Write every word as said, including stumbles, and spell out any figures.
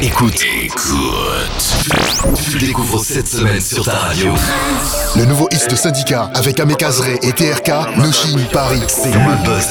Écoute. Écoute. Tu découvres cette semaine sur ta radio. Le nouveau hit de Syndicat avec Amé Kazré et T R K, No Chine Paris. C'est le buzz